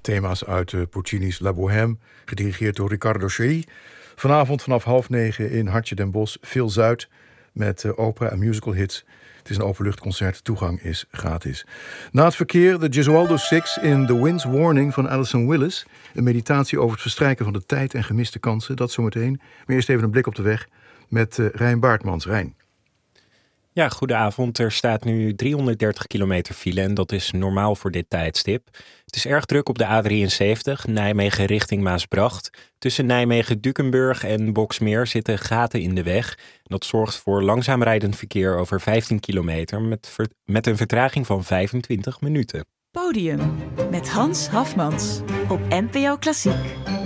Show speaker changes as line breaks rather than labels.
thema's uit Puccini's La Bohème, gedirigeerd door Riccardo Chailly. Vanavond vanaf 20:30 in Hartje den Bosch, veel Zuid, met opera en musical hits. Het is een openluchtconcert, toegang is gratis. Na het verkeer de Gesualdo Six in The Wind's Warning van Alison Willis. Een meditatie over het verstrijken van de tijd en gemiste kansen, dat zometeen. Maar eerst even een blik op de weg met Rijn Baartmans. Rijn.
Ja, goedenavond. Er staat nu 330 kilometer file en dat is normaal voor dit tijdstip. Het is erg druk op de A73, Nijmegen richting Maasbracht. Tussen Nijmegen-Dukenburg en Boxmeer zitten gaten in de weg. Dat zorgt voor langzaam rijdend verkeer over 15 kilometer met een vertraging van 25 minuten.
Podium met Hans Hafmans op NPO Klassiek.